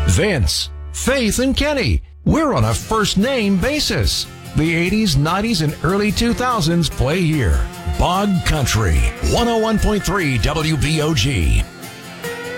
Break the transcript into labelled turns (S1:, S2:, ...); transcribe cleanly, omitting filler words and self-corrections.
S1: Vince, Faith, and Kenny. We're on a first-name basis. The 80s, 90s, and early 2000s play here. Bog Country, 101.3 WBOG.